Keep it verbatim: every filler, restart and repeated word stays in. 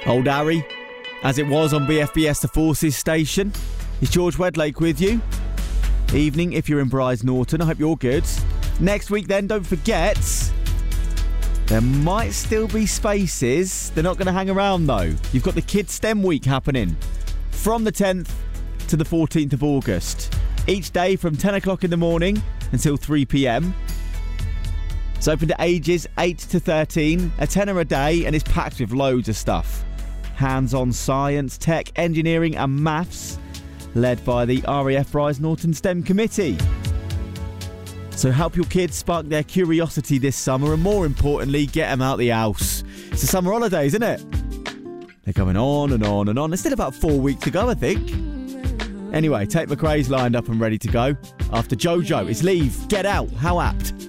Old Harry, as it was on B F B S The Forces station. Is George Wedlake with you? Evening if you're in Bryce Norton. I hope you're good. Next week then, don't forget, there might still be spaces. They're not going to hang around though. You've got the Kids STEM Week happening from the tenth to the fourteenth of August. Each day from ten o'clock in the morning until three p.m. It's open to ages eight to thirteen, a tenner a day, and it's packed with loads of stuff. Hands-on science, tech, engineering and maths, led by the R A F Bryce Norton STEM Committee. So help your kids spark their curiosity this summer and more importantly, get them out the house. It's the summer holidays, isn't it? They're going on and on and on. There's still about four weeks to go, I think. Anyway, Tate McRae's lined up and ready to go. After Jojo, it's Leave, Get Out, how apt.